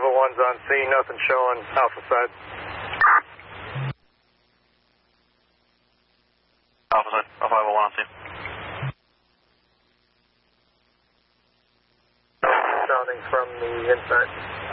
Alpha 1's on scene, nothing showing Alpha side. Alpha side, Alpha 1 on scene. Sounding from the inside.